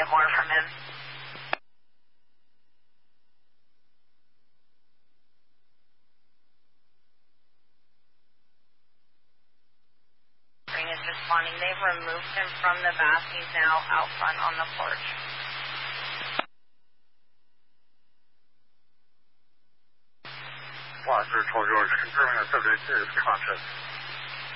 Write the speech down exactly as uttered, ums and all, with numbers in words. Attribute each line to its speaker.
Speaker 1: get more from him. Green is responding. They've removed him from the bath. He's now out front on the porch.
Speaker 2: Blaster twelve George, confirming the subject is conscious.